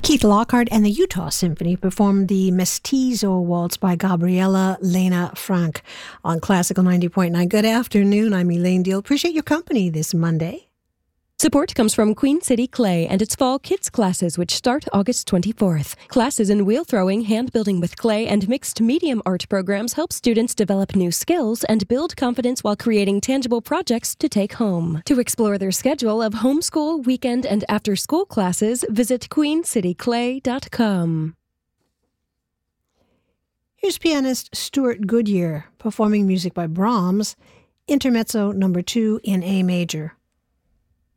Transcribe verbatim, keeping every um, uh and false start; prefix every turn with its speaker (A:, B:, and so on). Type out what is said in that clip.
A: Keith Lockhart and the Utah Symphony performed the Mestizo Waltz by Gabriela Lena Frank on Classical ninety point nine. Good afternoon. I'm Elaine Deal. Appreciate your company this Monday.
B: Support comes from Queen City Clay and its fall kids classes, which start August twenty-fourth. Classes in wheel throwing, hand building with clay, and mixed medium art programs help students develop new skills and build confidence while creating tangible projects to take home. To explore their schedule of homeschool, weekend, and after-school classes, visit queen city clay dot com.
A: Here's pianist Stuart Goodyear performing music by Brahms, Intermezzo number two in A major.